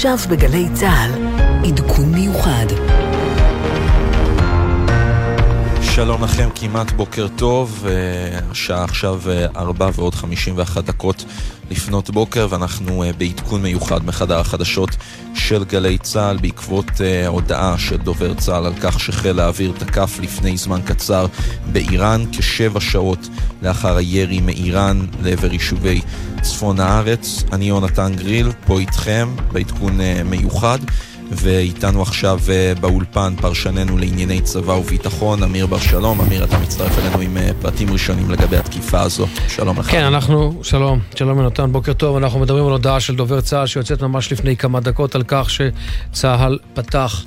עכשיו בגלי צהל, עדכון מיוחד. שלום לכם, כמעט בוקר טוב, השעה עכשיו 4:51 לפנות בוקר, ואנחנו בעדכון מיוחד מחדר החדשות של גלי צהל בעקבות הודעה של דובר צהל על כך שחיל האוויר תקף לפני זמן קצר באיראן, כ7 שעות לאחר הירי מאיראן לעבר יישובי צפון הארץ. אני יונתן גריל, פה איתכם בעדכון מיוחד, ואיתנו עכשיו באולפן פרשננו לענייני צבא וביטחון, אמיר בר שלום. אמיר, אתה מצטרף אלינו עם פרטים ראשונים לגבי התקיפה הזו. שלום לך. כן, שלום יונתן, בוקר טוב. אנחנו מדברים על הודעה של דובר צה"ל שיוצאת ממש לפני כמה דקות על כך שצה"ל פתח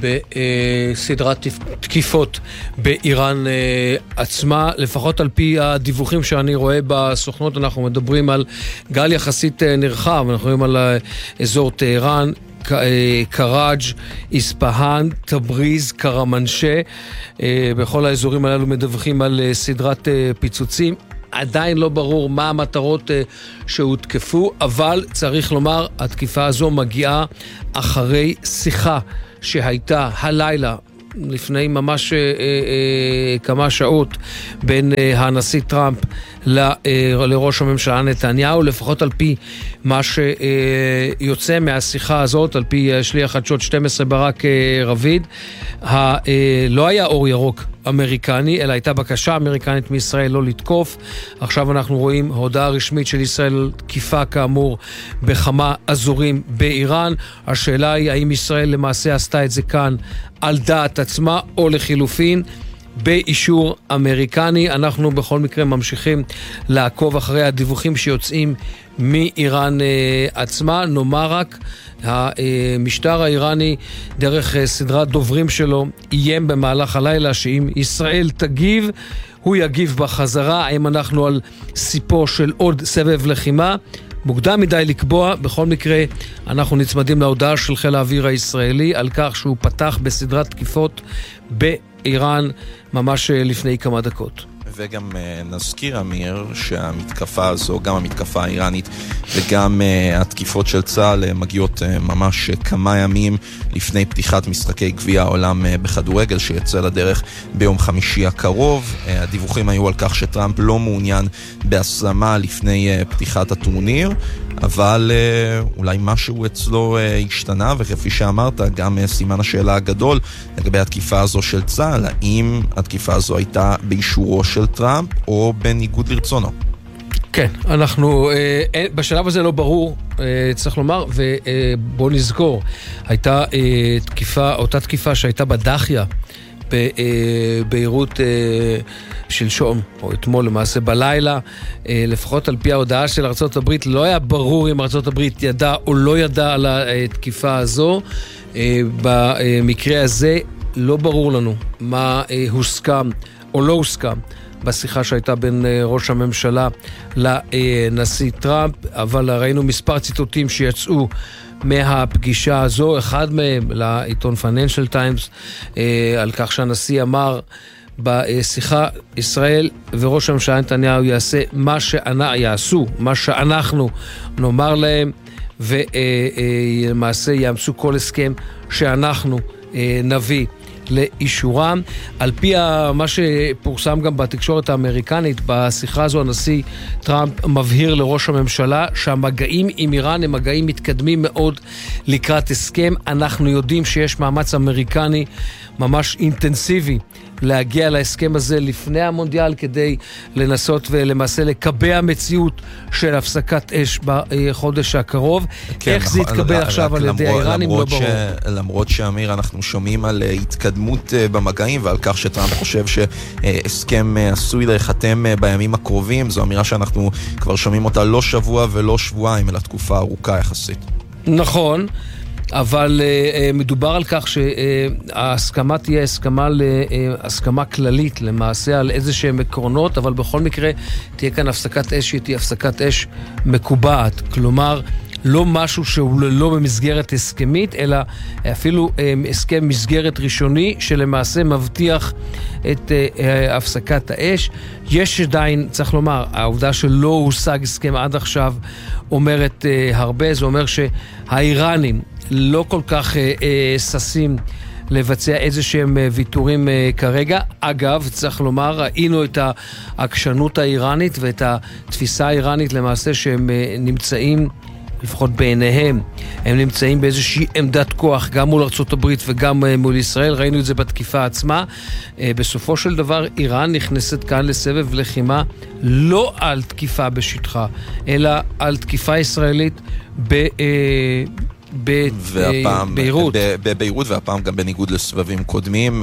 בסדרת תקיפות באיראן עצמה. לפחות על פי הדיווחים שאני רואה בסוכנות, אנחנו מדברים על גל יחסית נרחב. אנחנו מדברים על אזור טהרן, קראג', איספהאן, תבריז, קרמנשה. בכל האזורים הללו מדווחים על סדרת פיצוצים. עדיין לא ברור מה המטרות שהותקפו, אבל צריך לומר, התקיפה הזו מגיעה אחרי שיחה שהייתה הלילה לפני ממש כמה שעות בין הנשיא טראמפ לראש הממשלה נתניהו. לפחות על פי מה שיוצא מהשיחה הזאת, על פי שליח חדשות 12 ברק רביד, לא היה אור ירוק אמריקני, אלא הייתה בקשה אמריקנית מישראל לא לתקוף. עכשיו אנחנו רואים הודעה רשמית של ישראל, תקיפה כאמור בכמה אזורים באיראן. השאלה היא האם ישראל למעשה עשתה את זה כאן על דעת עצמה, או לחילופין באישור אמריקני. אנחנו בכל מקרה ממשיכים לעקוב אחרי הדיווחים שיוצאים מאיראן עצמה. נאמר רק, המשטר האיראני דרך סדרת דוברים שלו איים במהלך הלילה שאם ישראל תגיב, הוא יגיב בחזרה. האם אנחנו על סיפו של עוד סבב לחימה? מוקדם מדי לקבוע. בכל מקרה אנחנו נצמדים להודעה של חיל האוויר הישראלי על כך שהוא פתח בסדרת תקיפות באיראן ממש לפני כמה דקות. וגם נזכיר, אמיר, שהמתקפה הזו, גם המתקפה האיראנית וגם התקיפות של צה"ל מגיעות ממש כמה ימים לפני פתיחת משחקי גביע העולם בכדורגל שיצא לדרך ביום חמישי הקרוב. הדיווחים היו על כך שטראמפ לא מעוניין בהסלמה לפני פתיחת הטורניר, אבל אולי משהו אצלו השתנה, וכפי שאמרת, גם סימן השאלה הגדול לגבי התקיפה הזו של צה"ל, האם התקיפה הזו הייתה באישורו של טראמפ או בניגוד לרצונו? כן, אנחנו בשלב הזה לא ברור, צריך לומר, ובוא נזכור, הייתה אותה תקיפה שהייתה בדחיה בביירות שלשום, או אתמול למעשה בלילה. לפחות על פי ההודעה של ארצות הברית, לא היה ברור אם ארצות הברית ידעה או לא ידעה על התקיפה הזו. במקרה הזה לא ברור לנו מה הוסכם או לא הוסכם בשיחה שהייתה בין ראש הממשלה לנשיא טראמפ, אבל ראינו מספר ציטוטים שיצאו מהפגישה הזו. אחד מהם לעיתון Financial Times על כך שהנשיא אמר בשיחה, ישראל וראש הממשלה נתניהו יעשו מה שאנחנו נאמר להם, ולמעשה יאמצו כל הסכם שאנחנו נביא לאישורם. על פי מה שפורסם גם בתקשורת האמריקנית, בשיחה הזו הנשיא טראמפ מבהיר לראש הממשלה שהמגעים עם איראן הם מגעים מתקדמים מאוד לקראת הסכם. אנחנו יודעים שיש מאמץ אמריקני ממש אינטנסיבי להגיע להסכם הזה לפני המונדיאל, כדי לנסות ולמעשה לקבע מציאות של הפסקת אש בחודש הקרוב. כן, איך זה יתקבל עכשיו על ידי האיראנים לא ברור. למרות שאמיר, אנחנו שומעים על התקדמות במגעים ועל כך שטראמפ חושב שהסכם עשוי להיחתם בימים הקרובים. זו אמירה שאנחנו כבר שומעים אותה לא שבוע ולא שבועיים, אלא תקופה ארוכה יחסית. נכון, אבל מדובר על כך שההסכמה תהיה הסכמה כללית למעשה על איזה שהם עקרונות, אבל בכל מקרה תהיה כאן הפסקת אש, תהיה הפסקת אש מקובעת. כלומר, לא משהו שהוא לא במסגרת הסכמית, אלא אפילו הסכם מסגרת ראשוני שלמעשה מבטיח את הפסקת האש. יש עדיין, צריך לומר, העובדה שלא הושג הסכם עד עכשיו אומרת הרבה. זה אומר שהאיראנים לא כל כך ססים לבצע איזה שהם ויתורים כרגע. אגב, צריך לומר, ראינו את העקשנות האיראנית ואת התפיסה האיראנית למעשה שהם נמצאים, לפחות בעיניהם, הם נמצאים באיזושהי עמדת כוח, גם מול ארצות הברית וגם מול ישראל. ראינו את זה בתקיפה עצמה. בסופו של דבר, איראן נכנסת כאן לסבב לחימה לא על תקיפה בשטחה, אלא על תקיפה ישראלית בביירות. בביירות, והפעם גם בניגוד לסבבים קודמים,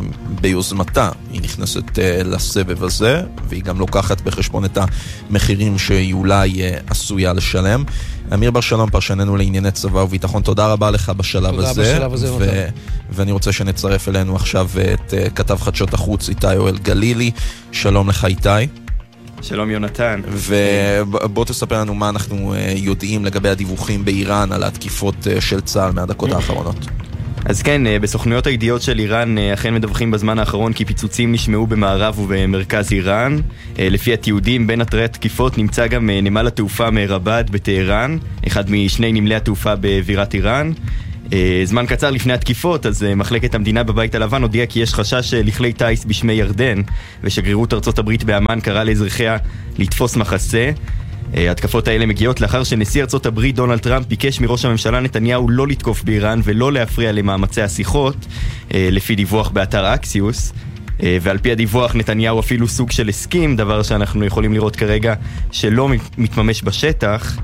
ביוזמתה היא נכנסת לסבב הזה, והיא גם לוקחת בחשבון את המחירים שהיא אולי עשויה לשלם. אמיר בר שלום, פרשננו לענייני צבא וביטחון, תודה רבה לך בשלב הזה, ואני רוצה שנצרף אלינו עכשיו את כתב חדשות החוץ איתי יואל גלילי. שלום לך איתי. שלום יונתן. ובוא תספר לנו מה אנחנו יודעים לגבי הדיווחים באיראן על התקיפות של צה"ל מהדקות האחרונות. אז כן, בסוכנויות הידיעות של איראן אכן מדווחים בזמן האחרון כי פיצוצים נשמעו במערב ובמרכז איראן. לפי התיעודים, בין אתרי התקיפות נמצא גם נמל התעופה מרבאד בטהרן, אחד משני נמלי התעופה בבירת איראן. זמן קצר לפני התקיפות, אז מחלקת המדינה בבית הלבן הודיעה כי יש חשש לכלי טייס בשמי ירדן, ושגרירות ארצות הברית באמן קרא לאזרחיה לתפוס מחסה. התקפות האלה מגיעות לאחר שנשיא ארצות הברית דונלד טראמפ ביקש מראש הממשלה נתניהו לא לתקוף באיראן ולא להפריע למאמצי השיחות, לפי דיווח באתר אקסיוס. ועל פי הדיווח נתניהו אפילו סוג של הסכים, דבר שאנחנו יכולים לראות כרגע שלא מתממש בשטח.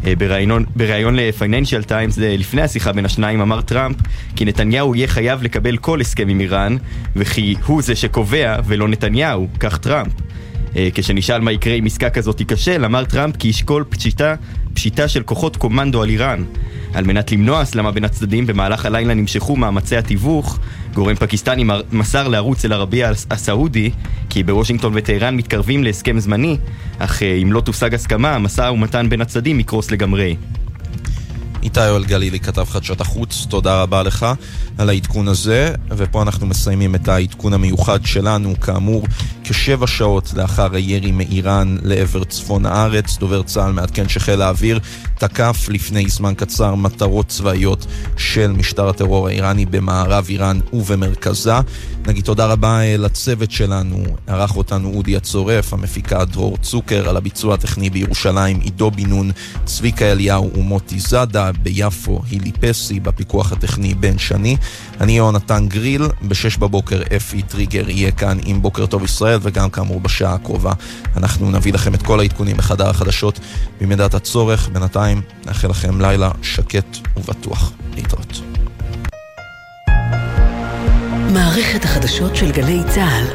בראיון לפייננשיאל טיימס לפני השיחה בין השניים אמר טראמפ כי נתניהו יהיה חייב לקבל כל הסכם עם איראן, וכי הוא זה שקובע ולא נתניהו, כך טראמפ. כשנשאל מה יקרה אם עסקה כזאת תיכשל, אמר טראמפ כי ישקול פשיטה של כוחות קומנדו על איראן. על מנת למנוע הסלמה בין הצדדים, במהלך הלילה נמשכו מאמצי התיווך. גורם פקיסטני מסר לערוץ אל-ערבייה הסעודי כי בוושינגטון וטהרן מתקרבים להסכם זמני, אך אם לא תושג הסכמה, המשא ומתן בין הצדדים יקרוס לגמרי. איתי יואל גלילי, כתב חדשות החוץ, תודה רבה לך על העדכון הזה, ופה אנחנו מסיימים את העדכון המיוחד שלנו, כאמור, כ7 שעות לאחר הירי מאיראן לעבר צפון הארץ. דובר צה"ל מעדכן שחיל האוויר תקף לפני זמן קצר מטרות צבאיות של משטר הטרור האיראני במערב איראן ובמרכזה. נגיד תודה רבה לצוות שלנו, ערך אותנו אודי הצורף, המפיקה דרור צוקר, על הביצוע הטכני בירושלים עידו בינון, צביקה אליהו ומוטי זאדה, ביפו הילי פסי, בפיקוח הטכני בן שני. אני יונתן גריל, ב-6 בבוקר אפי טריגר יהיה כאן עם בוקר טוב ישראל, וגם כאמור בשעה הקרובה אנחנו נביא לכם את כל העדכונים בחדר החדשות במידת הצורך. בינתיים נאחל לכם לילה שקט ובטוח. להתראות. מערכת החדשות של גלי צה"ל